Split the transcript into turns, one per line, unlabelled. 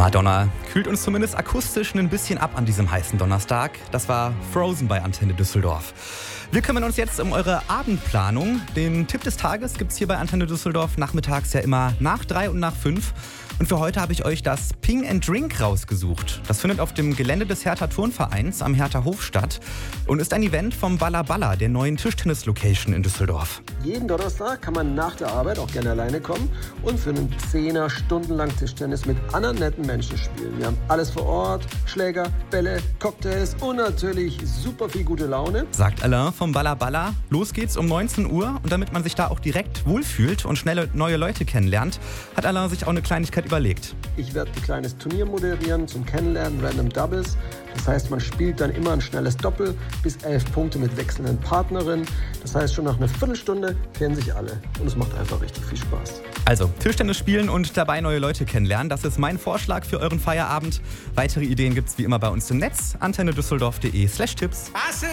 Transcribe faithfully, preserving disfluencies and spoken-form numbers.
Madonna kühlt uns zumindest akustisch ein bisschen ab an diesem heißen Donnerstag. Das war Frozen bei Antenne Düsseldorf. Wir kümmern uns jetzt um eure Abendplanung. Den Tipp des Tages gibt's hier bei Antenne Düsseldorf nachmittags ja immer nach drei und nach fünf. Und für heute habe ich euch das Ping and Drink rausgesucht. Das findet auf dem Gelände des Hertha Turnvereins am Hertha Hof statt und ist ein Event vom Balla Balla, der neuen Tischtennis-Location in Düsseldorf.
Jeden Donnerstag kann man nach der Arbeit auch gerne alleine kommen und für einen Zehner stundenlang Tischtennis mit anderen netten Menschen spielen. Wir haben alles vor Ort, Schläger, Bälle, Cocktails und natürlich super viel gute Laune.
Sagt Alain vom Balla Balla. Los geht's um neunzehn Uhr und damit man sich da auch direkt wohlfühlt und schnell neue Leute kennenlernt, hat Alain sich auch eine Kleinigkeit überlegt.
Ich werde ein kleines Turnier moderieren zum Kennenlernen, Random Doubles. Das heißt, man spielt dann immer ein schnelles Doppel bis elf Punkte mit wechselnden Partnerinnen. Das heißt, schon nach einer Viertelstunde kennen sich alle und es macht einfach richtig viel Spaß.
Also Tischtennis spielen und dabei neue Leute kennenlernen, das ist mein Vorschlag für euren Feierabend. Weitere Ideen gibt's wie immer bei uns im Netz, antennedüsseldorf punkt de slash tipps.